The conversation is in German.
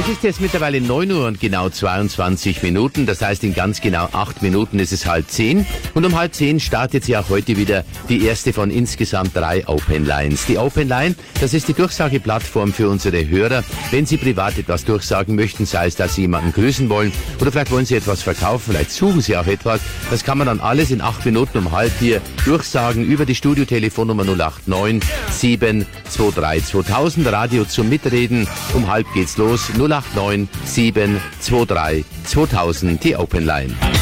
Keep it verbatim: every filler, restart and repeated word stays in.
Es ist jetzt mittlerweile neun Uhr und genau zweiundzwanzig Minuten. Das heißt, in ganz genau acht Minuten ist es halb zehn. Und um halb zehn startet ja auch heute wieder die erste von insgesamt drei Open Lines. Die Open Line, das ist die Durchsageplattform für unsere Hörer. Wenn Sie privat etwas durchsagen möchten, sei es, dass Sie jemanden grüßen wollen oder vielleicht wollen Sie etwas verkaufen, vielleicht suchen Sie auch etwas. Das kann man dann alles in acht Minuten um halb hier durchsagen über die Studiotelefonnummer null acht neun sieben zwei drei zweitausend. Radio zum Mitreden. Um halb geht's los. null acht neun sieben zwei drei zweitausend, die Open Line.